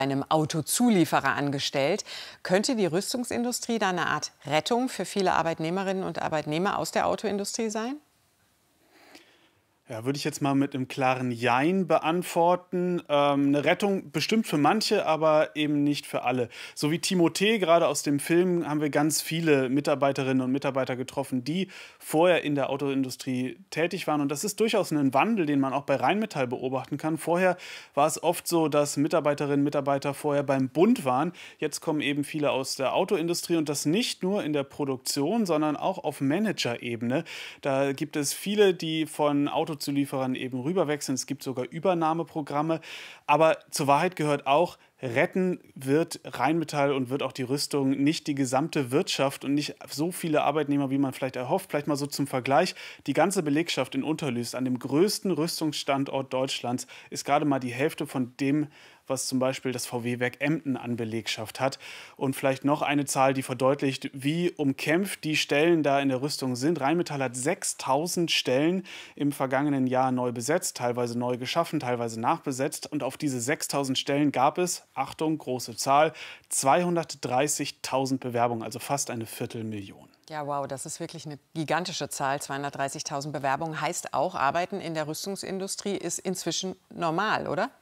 einem Autozulieferer angestellt. Könnte die Rüstungsindustrie da eine Art Rettung für viele Arbeitnehmerinnen und Arbeitnehmer aus der Autoindustrie sein? Ja, würde ich jetzt mal mit einem klaren Jein beantworten. 'Ne Rettung bestimmt für manche, aber eben nicht für alle. So wie Timothée, gerade aus dem Film, haben wir ganz viele Mitarbeiterinnen und Mitarbeiter getroffen, die vorher in der Autoindustrie tätig waren. Und das ist durchaus ein Wandel, den man auch bei Rheinmetall beobachten kann. Vorher war es oft so, dass Mitarbeiterinnen und Mitarbeiter vorher beim Bund waren. Jetzt kommen eben viele aus der Autoindustrie und das nicht nur in der Produktion, sondern auch auf Managerebene. Da gibt es viele, die von Autozulieferern eben rüberwechseln. Es gibt sogar Übernahmeprogramme. Aber zur Wahrheit gehört auch, retten wird Rheinmetall und wird auch die Rüstung nicht die gesamte Wirtschaft und nicht so viele Arbeitnehmer, wie man vielleicht erhofft. Vielleicht mal so zum Vergleich. Die ganze Belegschaft in Unterlüß, an dem größten Rüstungsstandort Deutschlands, ist gerade mal die Hälfte von dem, was zum Beispiel das VW-Werk Emden an Belegschaft hat. Und vielleicht noch eine Zahl, die verdeutlicht, wie umkämpft die Stellen da in der Rüstung sind. Rheinmetall hat 6.000 Stellen im vergangenen Jahr neu besetzt, teilweise neu geschaffen, teilweise nachbesetzt. Und auf diese 6.000 Stellen gab es, Achtung, große Zahl, 230.000 Bewerbungen, also fast eine Viertelmillion. Ja, wow, das ist wirklich eine gigantische Zahl. 230.000 Bewerbungen heißt auch, Arbeiten in der Rüstungsindustrie ist inzwischen normal, oder?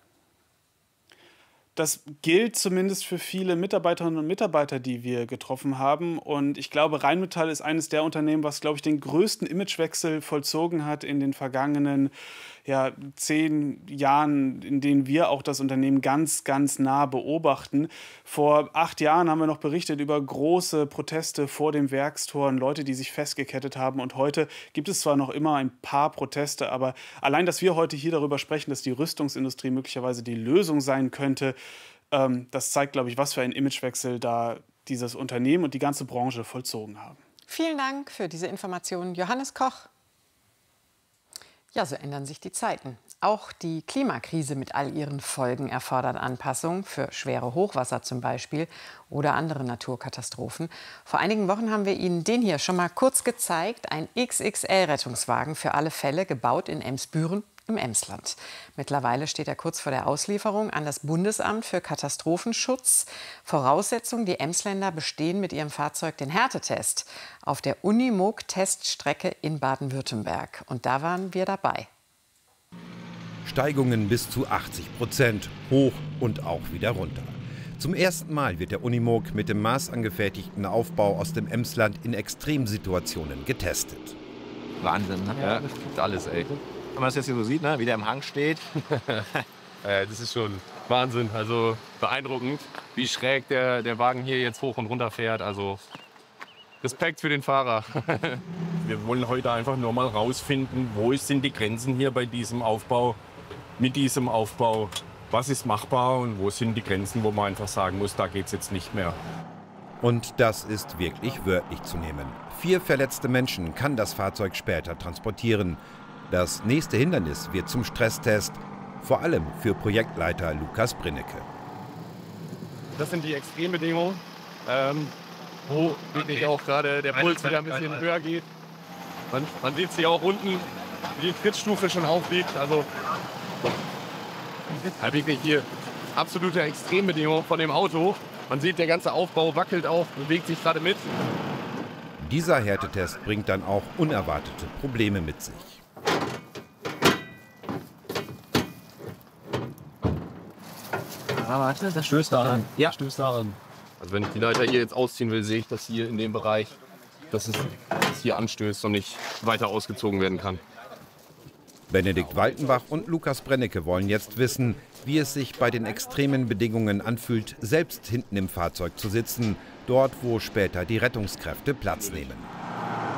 Das gilt zumindest für viele Mitarbeiterinnen und Mitarbeiter, die wir getroffen haben. Und ich glaube, Rheinmetall ist eines der Unternehmen, was, glaube ich, den größten Imagewechsel vollzogen hat in den vergangenen 10 Jahren, in denen wir auch das Unternehmen ganz, ganz nah beobachten. Vor 8 Jahren haben wir noch berichtet über große Proteste vor dem Werkstor und Leute, die sich festgekettet haben. Und heute gibt es zwar noch immer ein paar Proteste, aber allein, dass wir heute hier darüber sprechen, dass die Rüstungsindustrie möglicherweise die Lösung sein könnte, das zeigt, glaube ich, was für einen Imagewechsel da dieses Unternehmen und die ganze Branche vollzogen haben. Vielen Dank für diese Informationen, Johannes Koch. Ja, so ändern sich die Zeiten. Auch die Klimakrise mit all ihren Folgen erfordert Anpassung für schwere Hochwasser zum Beispiel oder andere Naturkatastrophen. Vor einigen Wochen haben wir Ihnen den hier schon mal kurz gezeigt. Ein XXL-Rettungswagen für alle Fälle, gebaut in Emsbüren im Emsland. Mittlerweile steht er kurz vor der Auslieferung an das Bundesamt für Katastrophenschutz. Voraussetzung, die Emsländer bestehen mit ihrem Fahrzeug den Härtetest auf der Unimog-Teststrecke in Baden-Württemberg. Und da waren wir dabei. Steigungen bis zu 80%, hoch und auch wieder runter. Zum ersten Mal wird der Unimog mit dem maßangefertigten Aufbau aus dem Emsland in Extremsituationen getestet. Wahnsinn, ne? Ja, das gibt alles, ey. Wenn man das jetzt hier so sieht, ne, wie der im Hang steht. Das ist schon Wahnsinn, also beeindruckend, wie schräg der Wagen hier jetzt hoch und runter fährt. Also Respekt für den Fahrer. Wir wollen heute einfach nur mal rausfinden, wo sind die Grenzen hier bei diesem Aufbau, mit diesem Aufbau. Was ist machbar und wo sind die Grenzen, wo man einfach sagen muss, da geht es jetzt nicht mehr. Und das ist wirklich wörtlich zu nehmen. 4 verletzte Menschen kann das Fahrzeug später transportieren. Das nächste Hindernis wird zum Stresstest, vor allem für Projektleiter Lukas Brinnecke. Das sind die Extrembedingungen, wo wirklich auch gerade der Puls wieder ein bisschen höher geht. Man sieht es hier auch unten, wie die Trittstufe schon aufliegt. Also wirklich hier absolute Extrembedingungen von dem Auto. Man sieht, der ganze Aufbau wackelt auch, bewegt sich gerade mit. Dieser Härtetest bringt dann auch unerwartete Probleme mit sich. Ah, warte, das stößt daran. Ja, stößt daran. Also wenn ich die Leiter hier jetzt ausziehen will, sehe ich das hier in dem Bereich, dass es hier anstößt und nicht weiter ausgezogen werden kann. Benedikt Waltenbach und Lukas Brinnecke wollen jetzt wissen, wie es sich bei den extremen Bedingungen anfühlt, selbst hinten im Fahrzeug zu sitzen, dort, wo später die Rettungskräfte Platz nehmen.